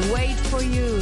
Wait for You.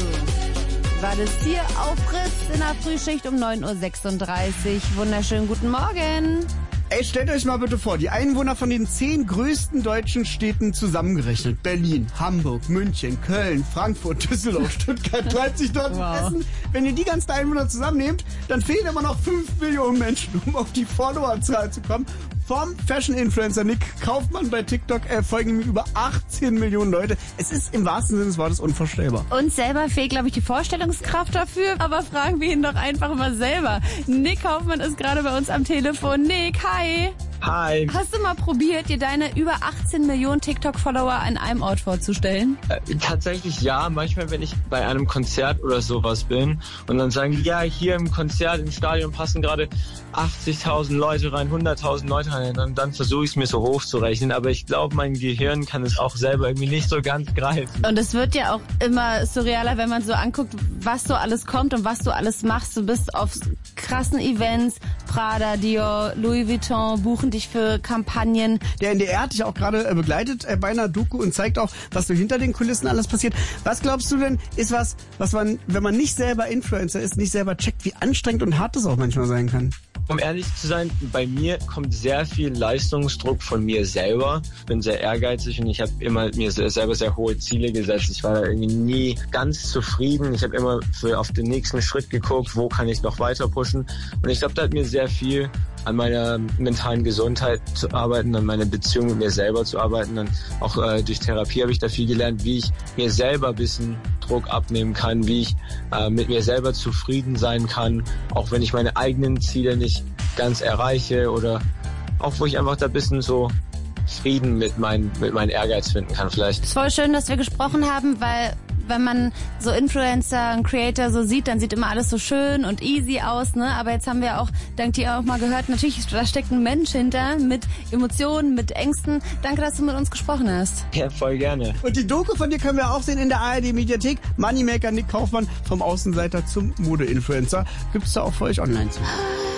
War das hier auf Fritz in der Frühschicht um 9.36 Uhr. Wunderschönen guten Morgen. Ey, stellt euch mal bitte vor, die Einwohner von den 10 größten deutschen Städten zusammengerechnet. Berlin, Hamburg, München, Köln, Frankfurt, Düsseldorf, Stuttgart, Leipzig, Dortmund, Essen. Wenn ihr die ganzen Einwohner zusammennehmt, dann fehlen immer noch 5 Millionen Menschen, um auf die Followerzahl zu kommen. Vom Fashion-Influencer Nick Kaufmann bei TikTok folgen ihm über 18 Millionen Leute. Es ist im wahrsten Sinne des Wortes unvorstellbar. Uns selber fehlt, glaube ich, die Vorstellungskraft dafür. Aber fragen wir ihn doch einfach mal selber. Nick Kaufmann ist gerade bei uns am Telefon. Nick, hi. Hi. Hast du mal probiert, dir deine über 18 Millionen TikTok-Follower an einem Ort vorzustellen? Tatsächlich ja. Manchmal, wenn ich bei einem Konzert oder sowas bin und dann sagen die, ja, hier im Konzert, im Stadion passen gerade 80.000 Leute rein, 100.000 Leute rein, dann versuche ich es mir so hochzurechnen. Aber ich glaube, mein Gehirn kann es auch selber irgendwie nicht so ganz greifen. Und es wird ja auch immer surrealer, wenn man so anguckt, was so alles kommt und was du alles machst. Du bist auf krassen Events, Prada, Dior, Louis Vuitton, buchen dich für Kampagnen. Der NDR hat dich auch gerade begleitet bei einer Doku und zeigt auch, was so hinter den Kulissen alles passiert. Was glaubst du denn, ist was man, wenn man nicht selber Influencer ist, nicht selber checkt, wie anstrengend und hart das auch manchmal sein kann? Um ehrlich zu sein, bei mir kommt sehr viel Leistungsdruck von mir selber. Ich bin sehr ehrgeizig und ich habe immer mir selber sehr hohe Ziele gesetzt. Ich war da irgendwie nie ganz zufrieden. Ich habe immer auf den nächsten Schritt geguckt, wo kann ich noch weiter pushen. Und ich glaube, da hat mir sehr viel an meiner mentalen Gesundheit zu arbeiten, an meiner Beziehung mit mir selber zu arbeiten. Und auch durch Therapie habe ich da viel gelernt, wie ich mir selber ein bisschen Druck abnehmen kann, wie ich mit mir selber zufrieden sein kann, auch wenn ich meine eigenen Ziele nicht ganz erreiche oder auch wo ich einfach da ein bisschen so Frieden mit meinem Ehrgeiz finden kann vielleicht. Es ist voll schön, dass wir gesprochen haben, weil wenn man so Influencer und Creator so sieht, dann sieht immer alles so schön und easy aus, ne? Aber jetzt haben wir auch, dank dir auch mal gehört, natürlich, da steckt ein Mensch hinter mit Emotionen, mit Ängsten. Danke, dass du mit uns gesprochen hast. Ja, voll gerne. Und die Doku von dir können wir auch sehen in der ARD-Mediathek. Moneymaker Nick Kaufmann vom Außenseiter zum Mode-Influencer. Gibt's da auch für euch online zu.